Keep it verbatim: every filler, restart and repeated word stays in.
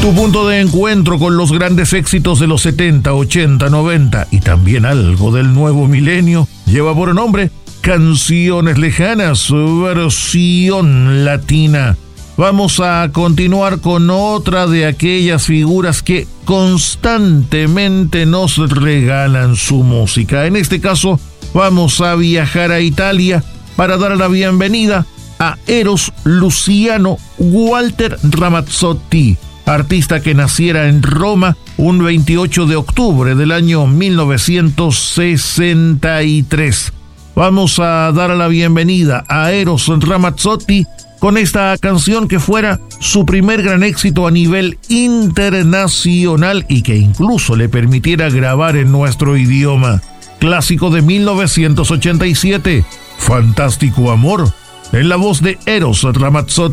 Tu punto de encuentro con los grandes éxitos de los setenta, ochenta, noventa y también algo del nuevo milenio lleva por nombre Canciones Lejanas, versión latina. Vamos a continuar con otra de aquellas figuras que constantemente nos regalan su música. En este caso, vamos a viajar a Italia para dar la bienvenida a Eros Luciano Walter Ramazzotti, artista que naciera en Roma un veintiocho de octubre del año mil novecientos sesenta y tres. Vamos a dar la bienvenida a Eros Ramazzotti con esta canción que fuera su primer gran éxito a nivel internacional y que incluso le permitiera grabar en nuestro idioma. Clásico de mil novecientos ochenta y siete, Fantástico Amor, en la voz de Eros Ramazzotti.